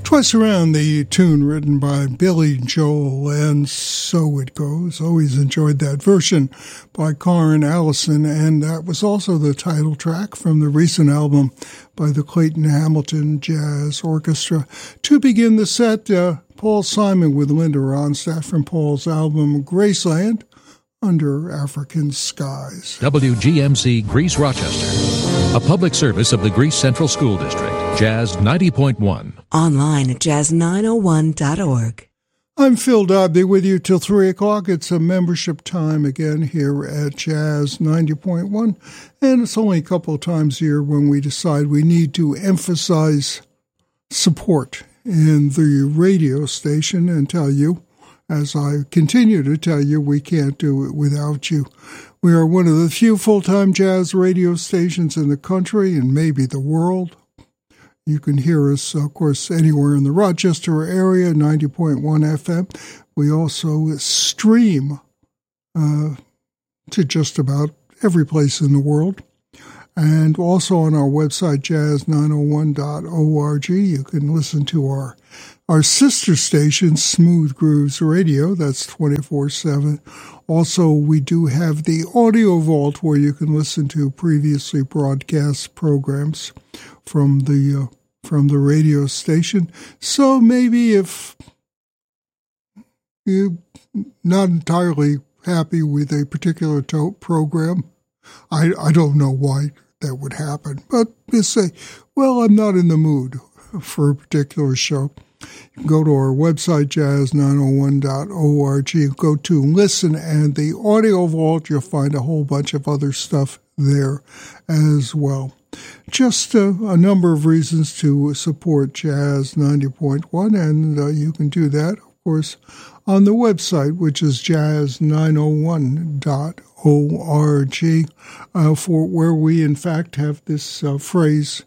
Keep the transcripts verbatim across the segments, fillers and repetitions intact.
Twice Around, the tune written by Billy Joel, and So It Goes. Always enjoyed that version by Karen Allison, and that was also the title track from the recent album by the Clayton Hamilton Jazz Orchestra. To begin the set, uh, Paul Simon with Linda Ronstadt from Paul's album Graceland, Under African Skies. W G M C Greece Rochester, a public service of the Greece Central School District. Jazz ninety point one. Online at jazz nine oh one dot org. I'm Phil Dobby with you till three o'clock. It's a membership time again here at Jazz ninety point one. And it's only a couple of times a year when we decide we need to emphasize support in the radio station and tell you, as I continue to tell you, we can't do it without you. We are one of the few full-time jazz radio stations in the country and maybe the world. You can hear us, of course, anywhere in the Rochester area, ninety point one F M. We also stream uh, to just about every place in the world. And also on our website, jazz nine oh one dot org, you can listen to our our sister station, Smooth Grooves Radio. That's twenty-four seven. Also, we do have the Audio Vault where you can listen to previously broadcast programs from the uh, from the radio station. So maybe if you're not entirely happy with a particular to- program, I, I don't know why that would happen, but just say, well, I'm not in the mood for a particular show. You can go to our website, jazz nine oh one dot org, go to Listen, and the Audio Vault, you'll find a whole bunch of other stuff there as well. Just uh, a number of reasons to support Jazz ninety point one, and uh, you can do that, of course, on the website, which is jazz nine oh one dot org, uh, for where we, in fact, have this uh, phrase,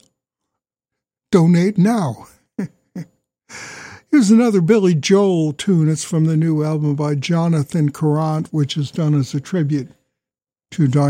donate now. Here's another Billy Joel tune. It's from the new album by Jonathan Courant, which is done as a tribute to Diane